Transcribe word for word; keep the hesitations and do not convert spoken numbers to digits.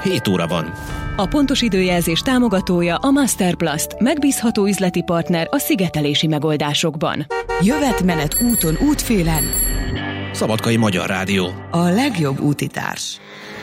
hét óra van. A pontos időjelzés támogatója a Masterplast, megbízható üzleti partner a szigetelési megoldásokban. Jövetmenet úton, útfélen. Szabadkai Magyar Rádió. A legjobb útitárs.